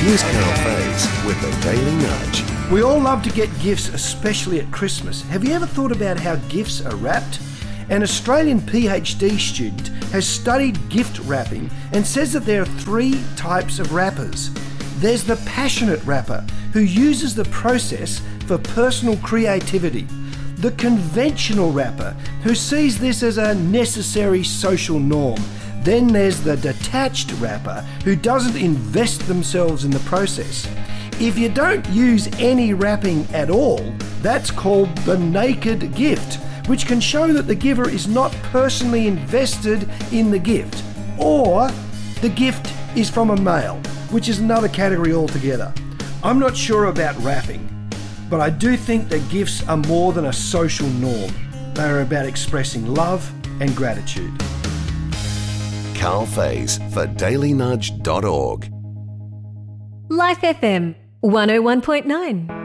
Here's Carl Faze with the Daily Nudge. We all love to get gifts, especially at Christmas. Have you ever thought about how gifts are wrapped? An Australian PhD student has studied gift wrapping and says that there are 3 types of wrappers. There's the passionate wrapper, who uses the process for personal creativity. The conventional wrapper, who sees this as a necessary social norm. Then there's the detached wrapper, who doesn't invest themselves in the process. If you don't use any wrapping at all, that's called the naked gift, which can show that the giver is not personally invested in the gift. Or the gift is from a male, which is another category altogether. I'm not sure about wrapping, but I do think that gifts are more than a social norm. They are about expressing love and gratitude. Carl Faze for dailynudge.org. Life FM 101.9.